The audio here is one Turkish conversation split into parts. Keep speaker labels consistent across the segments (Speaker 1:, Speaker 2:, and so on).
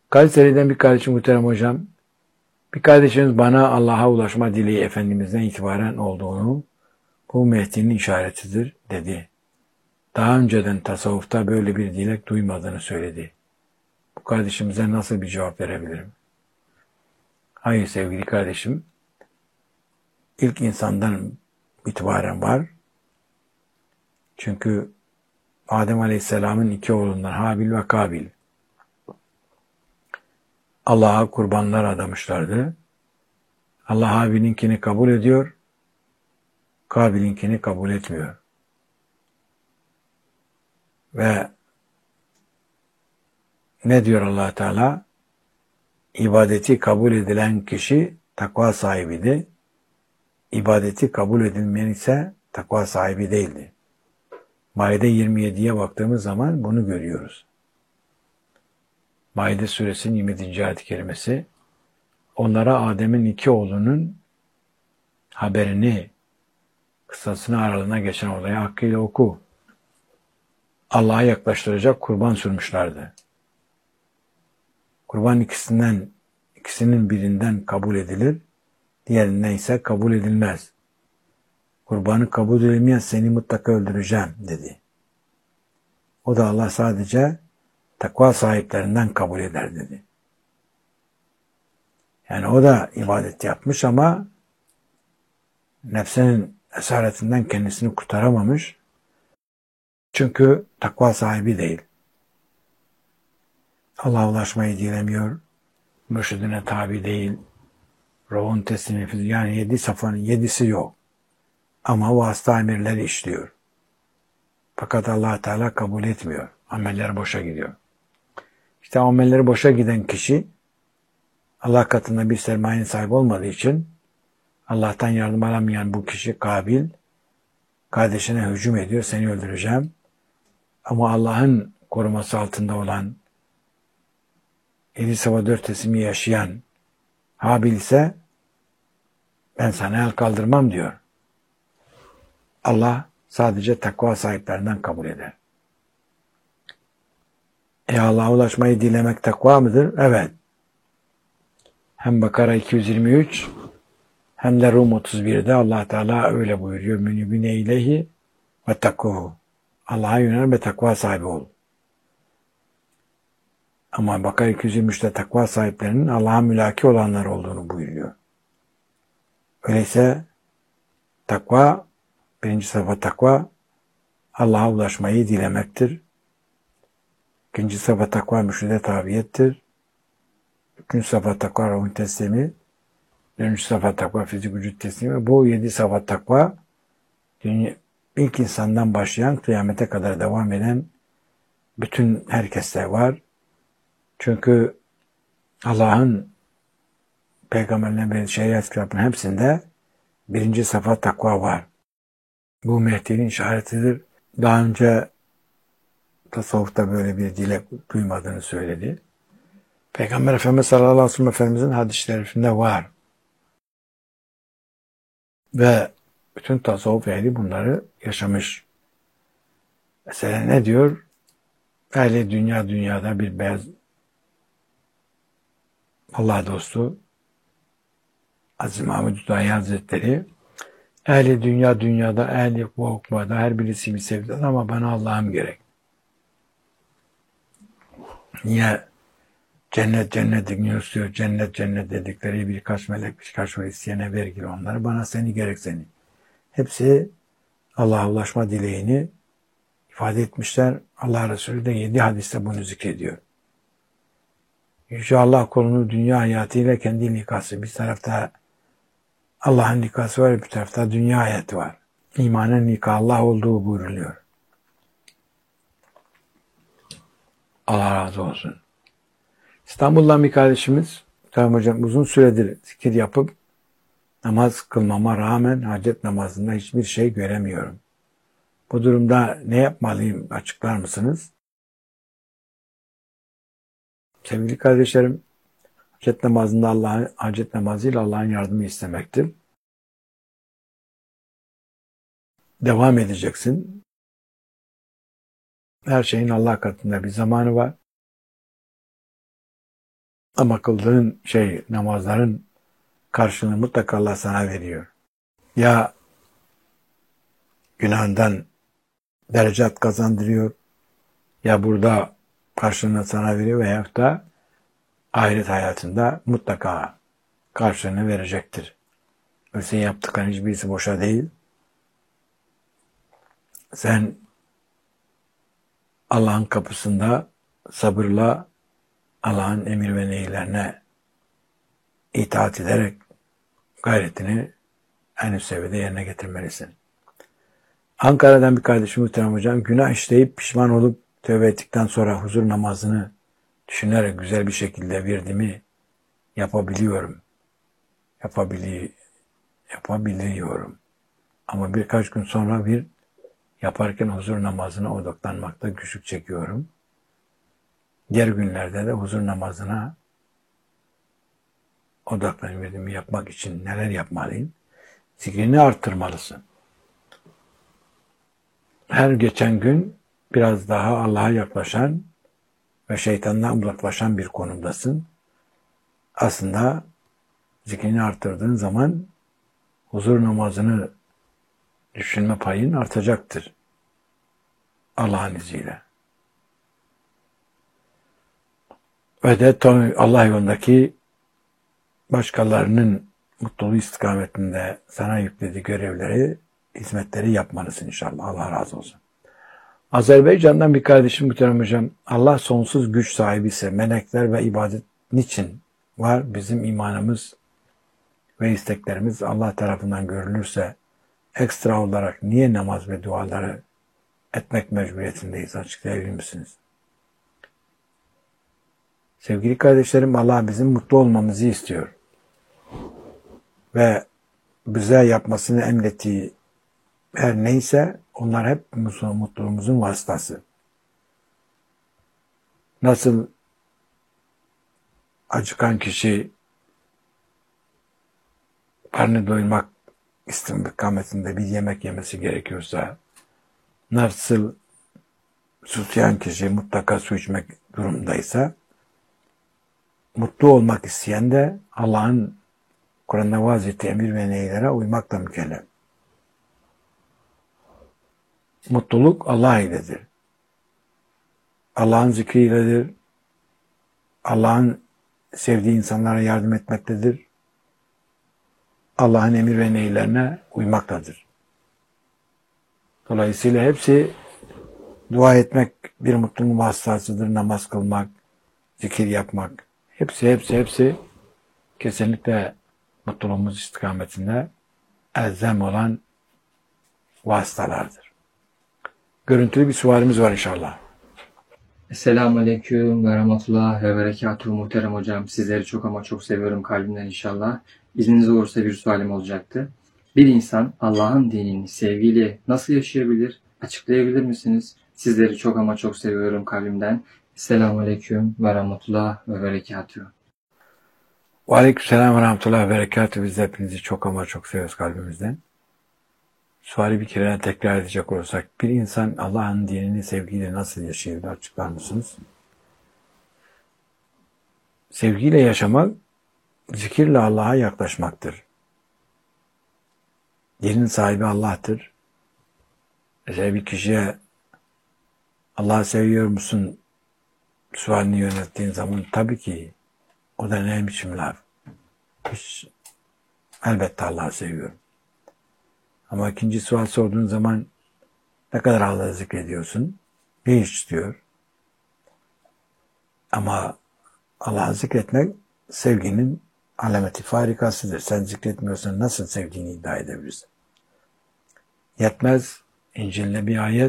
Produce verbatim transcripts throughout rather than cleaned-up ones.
Speaker 1: Kayseri'den bir kardeşim, muhterem hocam, bir kardeşimiz bana Allah'a ulaşma dileği Efendimiz'den itibaren olduğunu, bu Mehdi'nin işaretidir dedi. Daha önceden tasavvufta böyle bir dilek duymadığını söyledi. Bu kardeşimize nasıl bir cevap verebilirim? Hayır sevgili kardeşim, ilk insandan itibaren var. Çünkü Adem Aleyhisselam'ın iki oğlundan Habil ve Kabil Allah'a kurbanlar adamışlardı. Allah Habil'inkini kabul ediyor, Kabil'inkini kabul etmiyor. Ve ne diyor Allah Teala? İbadeti kabul edilen kişi takva sahibidir. İbadeti kabul edilmeyen ise takva sahibi değildi. Maide yirmi yediye baktığımız zaman bunu görüyoruz. Maide suresinin yirmi yedinci ayet-i kerimesi, onlara Adem'in iki oğlunun haberini, kıssasını aralığına geçen olayı hakkıyla oku. Allah'a yaklaştıracak kurban sürmüşlerdi. Kurban ikisinden, ikisinin birinden kabul edilir, diğerinden ise kabul edilmez. Kurbanı kabul edilmeyen seni mutlaka öldüreceğim dedi. O da Allah sadece takva sahiplerinden kabul eder dedi. Yani o da ibadet yapmış ama nefsinin esaretinden kendisini kurtaramamış. Çünkü takva sahibi değil. Allah'a ulaşmayı dilemiyor. Mürşidine tabi değil. Ruhun teslimi, yani yedi safhanın yedisi yok. Ama vasıta emirleri işliyor. Fakat Allah Teala kabul etmiyor. Ameller boşa gidiyor. İşte amelleri boşa giden kişi Allah katında bir sermayenin sahibi olmadığı için Allah'tan yardım alamayan bu kişi Kabil kardeşine hücum ediyor. Seni öldüreceğim. Ama Allah'ın koruması altında olan yedi sabah dört teslimi yaşayan Habil ise ben sana el kaldırmam diyor. Allah sadece takva sahiplerinden kabul eder. E Allah'a ulaşmayı dilemek takva mıdır? Evet. Hem Bakara iki yüz yirmi üç hem de Rum otuz birde Allah Teala öyle buyuruyor. Münibine ileyhi ve takkuhu. Allah'a yönel ve takva sahibi ol. Ama Bakara iki yüz yirmi üçte takva sahiplerinin Allah'a mülaki olanlar olduğunu buyuruyor. Öyleyse takva, birinci safha takva, Allah'a ulaşmayı dilemektir. İkinci safha takva mürşide tabiyettir. Üçüncü safha takva ruhun teslimi. Dördüncü safha takva fizik vücut teslimi. Bu yedi safha takva dünya, ilk insandan başlayan kıyamete kadar devam eden bütün herkeste var. Çünkü Allah'ın peygamberlerine ve şeriat kitabının hepsinde birinci safha takva var. Bu Mehdi'nin işaretidir. Daha önce tasavvufta böyle bir dilek duymadığını söyledi. Peygamber Efendimiz sallallahu aleyhi ve sellem Efendimizin hadis-i şerifinde var. Ve bütün tasavvuf ehli bunları yaşamış. Mesela ne diyor? Ehli dünya dünyada bir beyaz Allah dostu Aziz Mahmud Hüdayi Hazretleri, ehli dünya dünyada, ehli bu hukmada her birisi bir sevdan ama bana Allah'ım gerek. Niye cennet cennet dinliyoruz diyor. Cennet cennet dedikleri birkaç melek birkaç ve isteyene vergil onları. Bana seni gerek seni. Hepsi Allah'a ulaşma dileğini ifade etmişler. Allah Resulü de yedi hadiste bunu zikrediyor. Yüce Allah kolunu dünya hayatıyla kendi nikası. Bir tarafta Allah'ın nikası var, bir tarafta dünya hayatı var. İmanın nikahı Allah olduğu buyruluyor. Allah razı olsun. İstanbul'dan bir kardeşimiz, Muhterem Hocam, uzun süredir zikir yapıp namaz kılmama rağmen hacet namazında hiçbir şey göremiyorum. Bu durumda ne yapmalıyım, açıklar mısınız? Sevgili kardeşlerim, hacet namazında Allah'ın hacet namazıyla Allah'ın yardımı istemektir. Devam edeceksin. Her şeyin Allah katında bir zamanı var. Ama kıldığın şey, namazların karşılığını mutlaka Allah sana veriyor. Ya günahından derecat kazandırıyor, ya burada karşılığını sana veriyor veyahut da ahiret hayatında mutlaka karşılığını verecektir. Öyleyse yaptıkların hiçbirisi boşa değil. Sen Allah'ın kapısında sabırla Allah'ın emir ve nehirlerine itaat ederek gayretini en üst seviyede yerine getirmelisin. Ankara'dan bir kardeşim muhterem hocam, günah işleyip pişman olup tövbe ettikten sonra huzur namazını düşünerek güzel bir şekilde virdimi yapabiliyorum. Yapabili yapabiliyorum. Ama birkaç gün sonra bir yaparken huzur namazına odaklanmakta güçlük çekiyorum. Diğer günlerde de huzur namazına odaklanıp virdimi yapmak için neler yapmalıyım? Zikrini arttırmalısın. Her geçen gün biraz daha Allah'a yaklaşan ve şeytandan uzaklaşan bir konumdasın. Aslında zikrini arttırdığın zaman huzur namazını düşünme payın artacaktır. Allah'ın izniyle. Ve de Allah yolundaki başkalarının mutluluğu istikametinde sana yüklediği görevleri, hizmetleri yapmalısın inşallah. Allah razı olsun. Azerbaycan'dan bir kardeşim muhterem hocam, Allah sonsuz güç sahibi ise melekler ve ibadet niçin var? Bizim imanımız ve isteklerimiz Allah tarafından görülürse ekstra olarak niye namaz ve duaları etmek mecburiyetindeyiz? Açıklayabilir misiniz? Sevgili kardeşlerim, Allah bizim mutlu olmamızı istiyor. Ve bize yapmasını emrettiği her neyse onlar hep mutluluğumuzun vasıtası. Nasıl acıkan kişi karnı doyurmak istikametinde bir yemek yemesi gerekiyorsa, nasıl susayan kişi mutlaka su içmek durumundaysa, mutlu olmak isteyen de Allah'ın Kur'an'da vaz ettiği emir ve neylere uymakla mükellef. Mutluluk Allah iledir. Allah'ın zikriyledir. Allah'ın sevdiği insanlara yardım etmektedir. Allah'ın emir ve nehirlerine uymaktadır. Dolayısıyla hepsi dua etmek bir mutluluğun vasıtasıdır. Namaz kılmak, zikir yapmak. Hepsi, hepsi, hepsi kesinlikle mutluluğumuz istikametinde elzem olan vasıtalardır. Görüntülü bir sualimiz var inşallah.
Speaker 2: Esselamu Aleyküm ve Rahmetullah ve Berekatuhu muhterem hocam. Sizleri çok ama çok seviyorum kalbimden inşallah. İzniniz olursa bir sualim olacaktı. Bir insan Allah'ın dinini sevgiyle nasıl yaşayabilir? Açıklayabilir misiniz? Sizleri çok ama çok seviyorum kalbimden. Esselamu Aleyküm ve Rahmetullah ve Berekatuhu.
Speaker 1: Ve Aleykümselam ve Rahmetullah ve Berekatuhu. Biz de hepinizi çok ama çok seviyoruz kalbimizden. Suali bir kere tekrar edecek olursak, bir insan Allah'ın dinini sevgiyle nasıl yaşayabilir? Açıklar mısınız? Sevgiyle yaşamak, zikirle Allah'a yaklaşmaktır. Dinin sahibi Allah'tır. Mesela bir kişiye Allah'ı seviyor musun sualini yönelttiğin zaman tabii ki o da ne biçim laf? Hiç, elbette Allah'ı seviyorum. Ama ikinci sual sorduğun zaman ne kadar Allah'ı zikrediyorsun? Ne istiyor? Ama Allah'ı zikretmek sevginin alameti farikasıdır. Sen zikretmiyorsan nasıl sevdiğini iddia edebilirsin? Yetmez İncil'de bir ayet,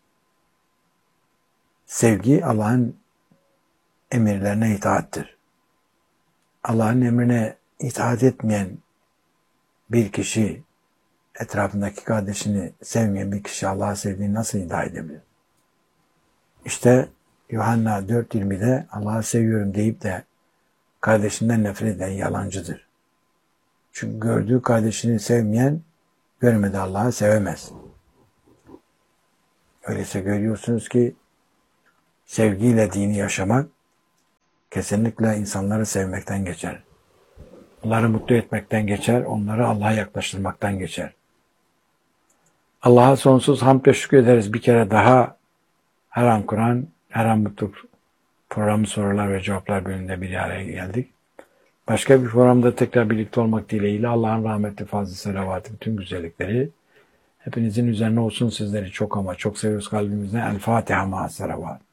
Speaker 1: sevgi Allah'ın emirlerine itaattir. Allah'ın emrine itaat etmeyen bir kişi, etrafındaki kardeşini sevmeyen bir kişi Allah'ı sevdiğini nasıl iddia edebilir? İşte Yuhanna dört yirmide Allah'ı seviyorum deyip de kardeşinden nefret eden yalancıdır. Çünkü gördüğü kardeşini sevmeyen görmedi Allah'ı sevemez. Öyleyse görüyorsunuz ki sevgiyle dini yaşamak kesinlikle insanları sevmekten geçer. Onları mutlu etmekten geçer, onları Allah'a yaklaştırmaktan geçer. Allah'a sonsuz hamd ve şükür ederiz. Bir kere daha her an Kur'an, her an mutlu programı sorular ve cevaplar bölümünde bir araya geldik. Başka bir programda tekrar birlikte olmak dileğiyle Allah'ın rahmetli fazlı selavatı, bütün güzellikleri hepinizin üzerine olsun. Sizleri çok ama çok seviyoruz kalbimizden. El Fatiha ma'as selavat.